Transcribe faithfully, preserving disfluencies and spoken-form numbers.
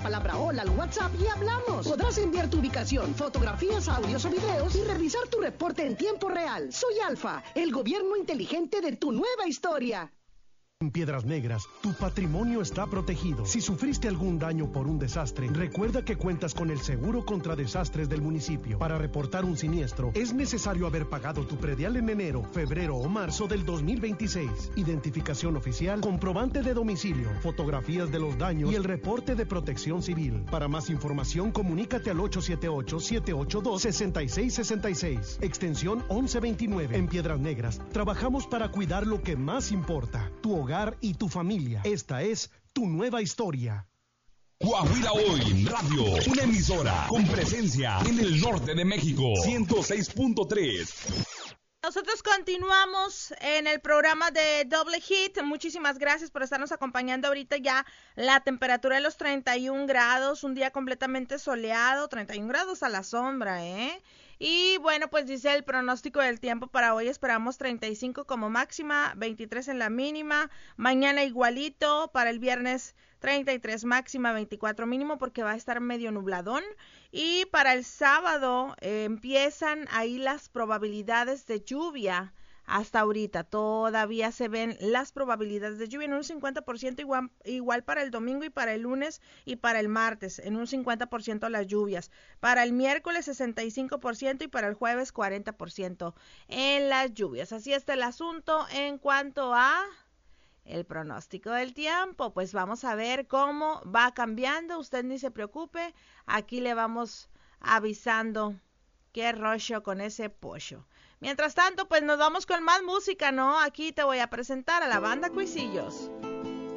palabra hola al WhatsApp y hablamos. Podrás enviar tu ubicación, fotografías, audios o videos y revisar tu reporte en tiempo real. Soy Alfa, el gobierno inteligente de tu nueva historia. En Piedras Negras, tu patrimonio está protegido. Si sufriste algún daño por un desastre, recuerda que cuentas con el seguro contra desastres del municipio. Para reportar un siniestro, es necesario haber pagado tu predial en enero, febrero o marzo del dos mil veintiséis. Identificación oficial, comprobante de domicilio, fotografías de los daños y el reporte de protección civil. Para más información, comunícate al ocho siete ocho, siete ocho dos, seis seis seis seis, extensión once veintinueve. En Piedras Negras, trabajamos para cuidar lo que más importa, tu hogar y tu familia. Esta es tu nueva historia. Coahuila Hoy Radio, una emisora con presencia en el norte de México, ciento seis punto tres. Nosotros continuamos en el programa de Doble Hit. Muchísimas gracias por estarnos acompañando. Ahorita ya la temperatura de los treinta y un grados, un día completamente soleado, treinta y un grados a la sombra, ¿eh? Y bueno, pues dice el pronóstico del tiempo para hoy, esperamos treinta y cinco como máxima, veintitrés en la mínima, mañana igualito, para el viernes treinta y tres máxima, veinticuatro mínimo porque va a estar medio nubladón, y para el sábado eh, empiezan ahí las probabilidades de lluvia. Hasta ahorita todavía se ven las probabilidades de lluvia en un cincuenta por ciento igual, igual para el domingo y para el lunes y para el martes, en un cincuenta por ciento las lluvias. Para el miércoles sesenta y cinco por ciento y para el jueves cuarenta por ciento en las lluvias. Así está el asunto en cuanto a el pronóstico del tiempo. Pues vamos a ver cómo va cambiando. Usted ni se preocupe, aquí le vamos avisando qué rollo con ese pollo. Mientras tanto, pues nos vamos con más música, ¿no? Aquí te voy a presentar a la banda Cuisillos.